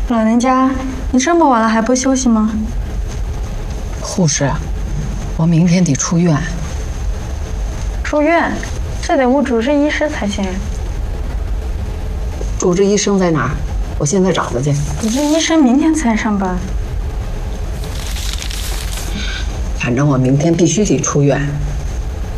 老人家，你这么晚了还不休息吗？ 护士，我明天得出院。 住院，这得问主治医师才行。 主治医生在哪儿？我现在找他去。 主治医生明天才上班。 反正我明天必须得出院。